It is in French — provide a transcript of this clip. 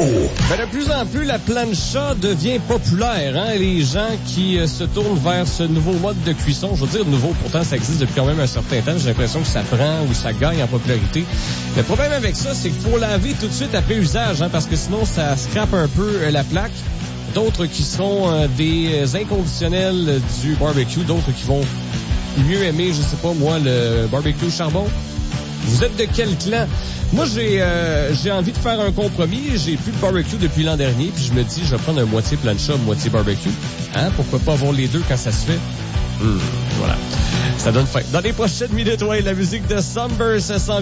Ben, de plus en plus, la plancha devient populaire. Hein? Les gens qui se tournent vers ce nouveau mode de cuisson, je veux dire nouveau, pourtant ça existe depuis quand même un certain temps. J'ai l'impression que ça prend ou ça gagne en popularité. Le problème avec ça, c'est qu'il faut laver tout de suite après usage, hein, parce que sinon ça scrape un peu la plaque. D'autres qui sont des inconditionnels du barbecue, d'autres qui vont mieux aimer, je sais pas moi, le barbecue charbon. Vous êtes de quel clan? Moi, j'ai envie de faire un compromis. J'ai plus de barbecue depuis l'an dernier, puis je me dis, je vais prendre un moitié plancha, moitié barbecue. Hein? Pourquoi pas avoir les deux quand ça se fait? Voilà. Ça donne faim. Dans les prochaines minutes, ouais, la musique de Somber, ça s'en